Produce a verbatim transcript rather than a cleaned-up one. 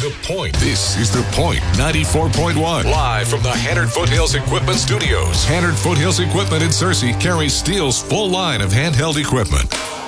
The Point. This is The Point ninety-four point one. Live from the Hannard Foothills Equipment Studios. Hannard Foothills Equipment in Searcy carries Steele's full line of handheld equipment.